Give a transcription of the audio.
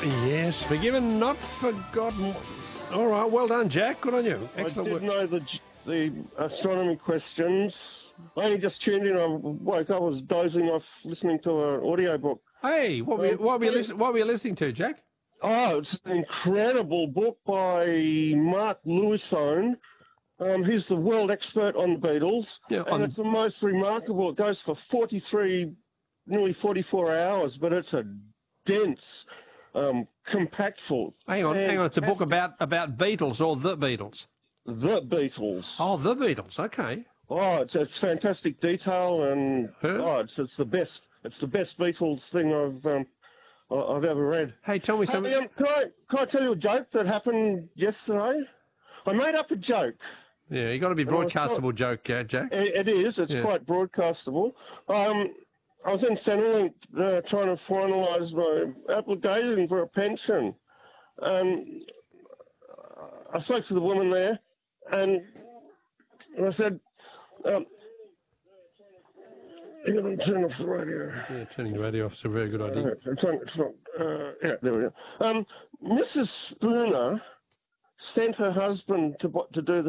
Yes, forgiven, not forgotten. All right, well done, Jack. Good on you. Excellent I work. did know the astronomy questions. I only just tuned in. I woke up, I was dozing off listening to an audiobook. Hey, what were you listening to, Jack? Oh, it's an incredible book by Mark Lewison. He's the world expert on the Beatles. Yeah, and it's the most remarkable. It goes for 43, nearly 44 hours, but it's a dense, compactful. Hang on. It's a book about Beatles or the Beatles? The Beatles. Oh, the Beatles. Okay. Oh, it's fantastic detail, and it's the best. It's the best Beatles thing I've ever read. Hey, tell me something. Can I tell you a joke that happened yesterday? I made up a joke. Yeah, you got to be broadcastable joke, Jack. It is. It's quite broadcastable. I was in Centrelink trying to finalise my application for a pension, and I spoke to the woman there, and I said, "You're going to turn off the radio." Yeah, turning the radio off is a very good idea. Yeah, there we go. Mrs. Spooner sent her husband to do the